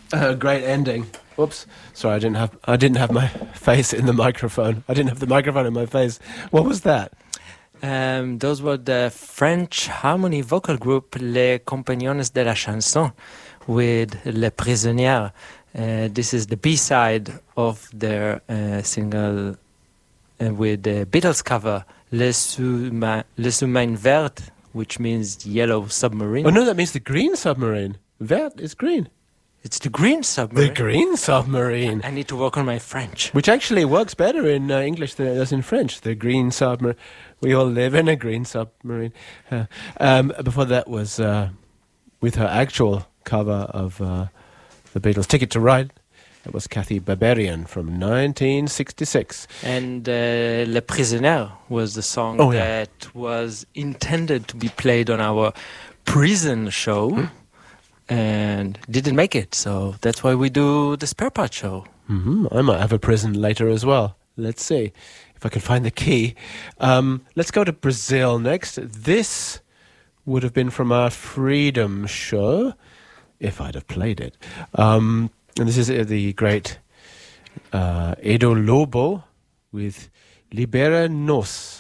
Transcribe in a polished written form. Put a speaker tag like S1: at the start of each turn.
S1: Great ending. Whoops. Sorry, I didn't have my face in the microphone. I didn't have the microphone in my face. What was that?
S2: Those were the French harmony vocal group Les Compagnons de la Chanson with Les Prisonnières. This is the B-side of their single with the Beatles cover, Le Sous-Main Vert, which means yellow submarine.
S1: Oh no, that means the green submarine. Vert is green.
S2: It's the green submarine.
S1: The green submarine.
S2: I need to work on my French.
S1: Which actually works better in English than it does in French. The green submarine. We all live in a green submarine. Before that was with her actual cover of the Beatles' Ticket to Ride. That was Kathy Barbarian from 1966.
S2: And Le Prisonnier was the song that was intended to be played on our prison show. And didn't make it, so that's why we do the spare part show.
S1: I might have a prison later as well. Let's see if I can find the key. Let's go to Brazil next. This would have been from our Freedom show, if I'd have played it. And this is the great Edo Lobo with Libera Nos.